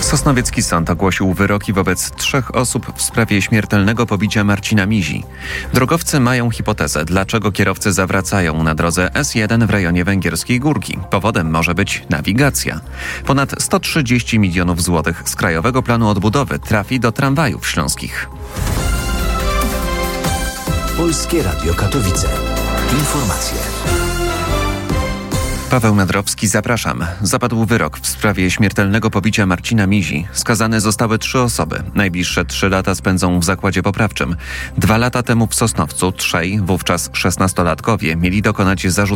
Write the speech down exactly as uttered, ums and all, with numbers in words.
Sosnowiecki Sąd ogłosił wyroki wobec trzech osób w sprawie śmiertelnego pobicia Marcina Mizi. Drogowcy mają hipotezę, dlaczego kierowcy zawracają na drodze S jeden w rejonie Węgierskiej Górki. Powodem może być nawigacja. Ponad sto trzydzieści milionów złotych z Krajowego Planu Odbudowy trafi do tramwajów śląskich. Polskie Radio Katowice. Informacje. Paweł Nadrowski, zapraszam. Zapadł wyrok w sprawie śmiertelnego pobicia Marcina Mizi. Skazane zostały trzy osoby. Najbliższe trzy lata spędzą w zakładzie poprawczym. Dwa lata temu w Sosnowcu trzej, wówczas szesnastolatkowie, mieli dokonać zarzutu